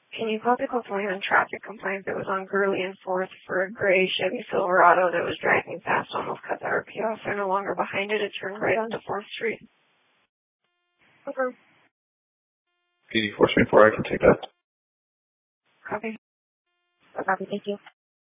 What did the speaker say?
Can you call pick up line on traffic complaint that was on Gurley and 4th for a gray Chevy Silverado that was driving fast, almost cut the RP off. They're no longer behind it. It turned right onto 4th Street. Over. PD 434, I can take that. Copy. Copy, thank you.